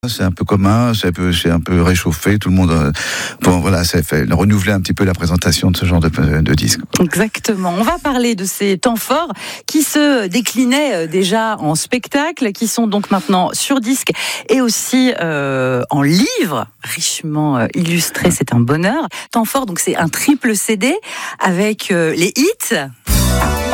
C'est un peu commun, c'est un peu réchauffé, tout le monde. Bon, voilà, ça fait renouveler un petit peu la présentation de ce genre de disque. Exactement. On va parler de ces temps forts qui se déclinaient déjà en spectacle, qui sont donc maintenant sur disque et aussi en livre, richement illustré. C'est un bonheur. Temps fort, donc c'est un triple CD avec les hits.